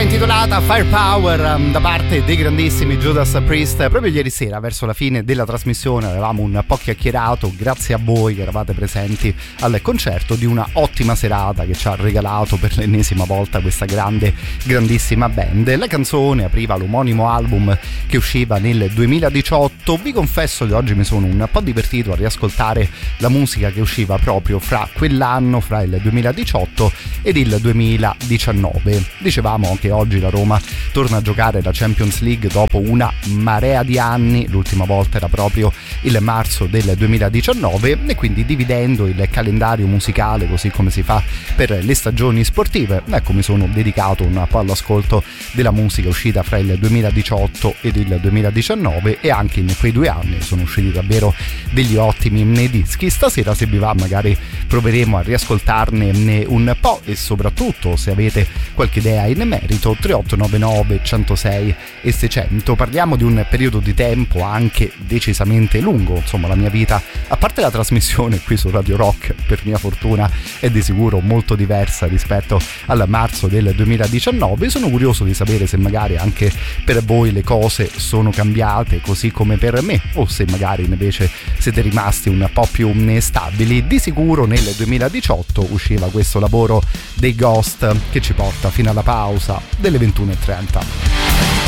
intitolata Firepower da parte dei grandissimi Judas Priest. Proprio ieri sera, verso la fine della trasmissione, avevamo un po' chiacchierato, grazie a voi che eravate presenti al concerto, di una ottima serata che ci ha regalato per l'ennesima volta questa grandissima band. La canzone apriva l'omonimo album che usciva nel 2018. Vi confesso che oggi mi sono un po' divertito a riascoltare la musica che usciva proprio fra quell'anno, fra il 2018 ed il 2019. Dicevamo che oggi la Roma torna a giocare la Champions League dopo una marea di anni, l'ultima volta era proprio il marzo del 2019, e quindi dividendo il calendario musicale così come si fa per le stagioni sportive, ecco, mi sono dedicato un po' all'ascolto della musica uscita fra il 2018 ed il 2019, e anche in quei 2 anni sono usciti davvero degli ottimi dischi. Stasera, se vi va, magari proveremo a riascoltarne un po', e soprattutto, se avete qualche idea in merito, 3899 106 e 600. Parliamo di un periodo di tempo anche decisamente lungo, insomma la mia vita, a parte la trasmissione qui su Radio Rock, per mia fortuna è di sicuro molto diversa rispetto al marzo del 2019. Sono curioso di sapere se magari anche per voi le cose sono cambiate così come per me, o se magari invece siete rimasti un po' più stabili. Di sicuro nel 2018 usciva questo lavoro dei Ghost che ci porta fino alla pausa delle 21:30.